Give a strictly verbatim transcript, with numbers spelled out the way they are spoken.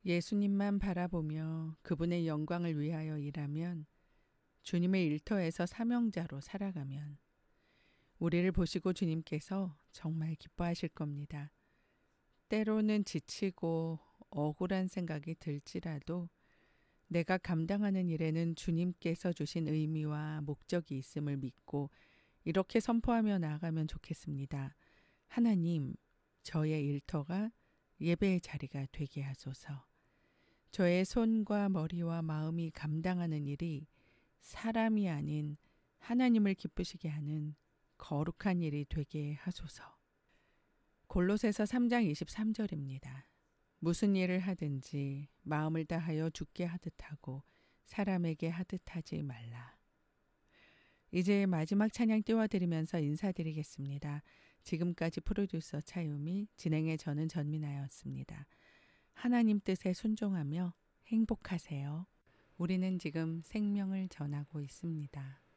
예수님만 바라보며 그분의 영광을 위하여 일하면, 주님의 일터에서 사명자로 살아가면 우리를 보시고 주님께서 정말 기뻐하실 겁니다. 때로는 지치고 억울한 생각이 들지라도 내가 감당하는 일에는 주님께서 주신 의미와 목적이 있음을 믿고 이렇게 선포하며 나아가면 좋겠습니다. 하나님, 저의 일터가 예배의 자리가 되게 하소서. 저의 손과 머리와 마음이 감당하는 일이 사람이 아닌 하나님을 기쁘시게 하는 거룩한 일이 되게 하소서. 골로새서 삼 장 이십삼 절입니다. 무슨 일을 하든지 마음을 다하여 주께 하듯 하고 사람에게 하듯 하지 말라. 이제 마지막 찬양 띄워드리면서 인사드리겠습니다. 지금까지 프로듀서 차유미, 진행의 저는 전민아였습니다. 하나님 뜻에 순종하며 행복하세요. 우리는 지금 생명을 전하고 있습니다.